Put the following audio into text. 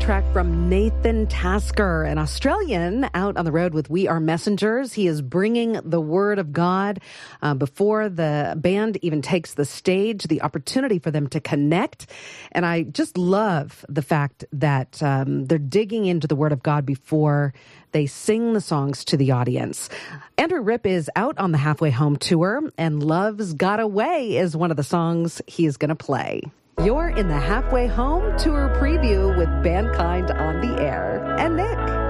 track from Nathan Tasker, an Australian out on the road with We Are Messengers. He is bringing the word of God before the band even takes the stage, the opportunity for them to connect. And I just love the fact that they're digging into the word of God before they sing the songs to the audience. Andrew Ripp is out on the Halfway Home tour, and Love's Got Away is one of the songs he's going to play. You're in the Halfway Home tour preview with Bandkind on the air and Nick.